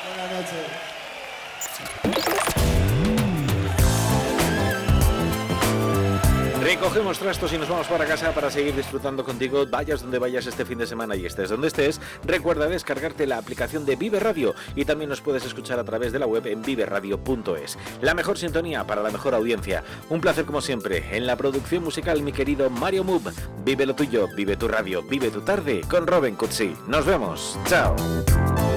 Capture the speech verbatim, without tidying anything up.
Buenas noches. Recogemos trastos y nos vamos para casa para seguir disfrutando contigo, vayas donde vayas este fin de semana y estés donde estés. Recuerda descargarte la aplicación de Vive Radio y también nos puedes escuchar a través de la web en vive radio punto es. La mejor sintonía para la mejor audiencia. Un placer como siempre. En la producción musical, mi querido Mario Mub. Vive lo tuyo, vive tu radio, vive tu tarde con Robin Cutsi. Nos vemos. Chao.